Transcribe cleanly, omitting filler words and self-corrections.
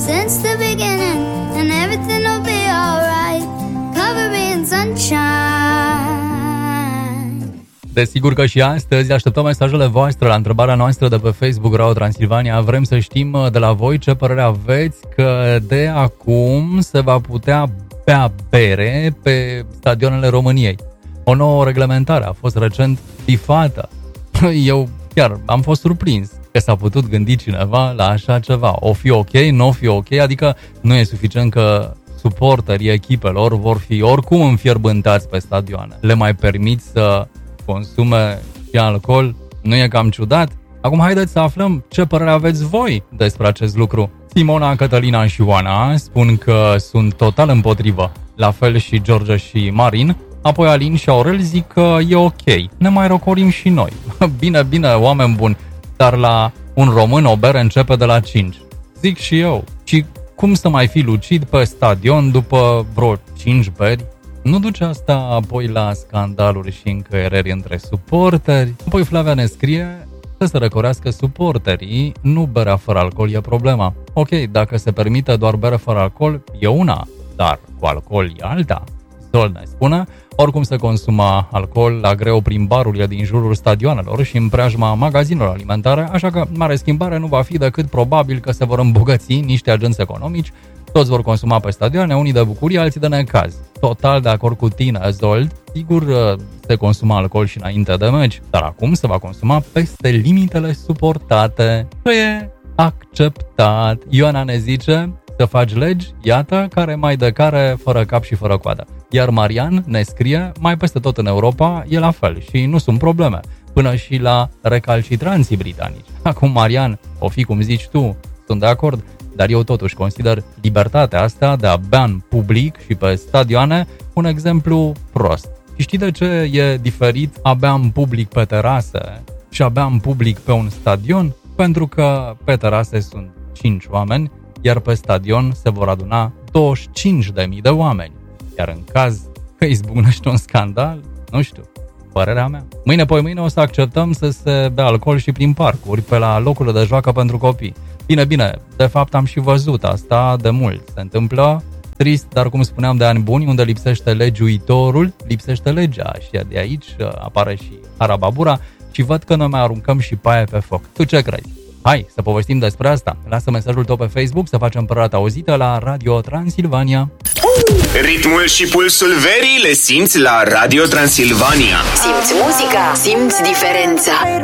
since the beginning, and everything will be alright. Cover me in sunshine. Desigur că și astăzi așteptăm mesajele voastre la întrebarea noastră de pe Facebook Radio Transilvania. Vrem să știm de la voi ce părere aveți că de acum se va putea bea bere pe stadionele României. O nouă reglementare a fost recent bifată. Eu chiar am fost surprins că s-a putut gândi cineva la așa ceva. O fi ok, nu o fi ok, adică nu e suficient că suporterii echipelor vor fi oricum înfierbântați pe stadioane. Le mai permiți să consume și alcool? Nu e cam ciudat? Acum haideți să aflăm ce părere aveți voi despre acest lucru. Simona, Cătălina și Oana spun că sunt total împotrivă. La fel și George și Marin. Apoi Alin și Aurel zic că e ok. Ne mai răcorim și noi. Bine, oameni buni. Dar la un român o bere începe de la 5. Zic și eu. Și cum să mai fi lucid pe stadion după vreo 5 beri? Nu duce asta apoi la scandaluri și încăiereri între suporteri? Apoi Flavia ne scrie să se răcorească suporterii, nu berea fără alcool e problema. Ok, dacă se permite doar bere fără alcool, e una, dar cu alcool e alta. Zol ne spune, oricum se consuma alcool la greu prin barurile din jurul stadioanelor și în preajma magazinelor alimentare, așa că mare schimbare nu va fi decât probabil că se vor îmbogăți niște agenți economici. Toți vor consuma pe stadioane, unii de bucurie, alții de necaz. Total de acord cu tine, Zold. Sigur, se consuma alcool și înainte de meci, dar acum se va consuma peste limitele suportate. Ce e acceptat. Ioana ne zice să faci legi, iată, care mai de care, fără cap și fără coadă. Iar Marian ne scrie, mai peste tot în Europa e la fel și nu sunt probleme, până și la recalcitranții britanici. Acum, Marian, o fi cum zici tu, sunt de acord, dar eu totuși consider libertatea asta de a bea în public și pe stadioane un exemplu prost. Și știi de ce e diferit a bea în public pe terase și a bea în public pe un stadion? Pentru că pe terase sunt 5 oameni, iar pe stadion se vor aduna 25.000 de oameni. Iar în caz că izbucnește un scandal, nu știu, părerea mea. Mâine o să acceptăm să se bea alcool și prin parcuri, pe la locurile de joacă pentru copii. Bine, de fapt am și văzut asta de mult. Se întâmplă trist, dar cum spuneam, de ani buni, unde lipsește legiuitorul, lipsește legea și de aici apare și harababura și văd că noi mai aruncăm și paie pe foc. Tu ce crezi? Hai să povestim despre asta. Lasă mesajul tău pe Facebook să facem părerea ta auzită la Radio Transilvania. Ritmul și pulsul verii le simți la Radio Transilvania. Simți muzica, simți diferența.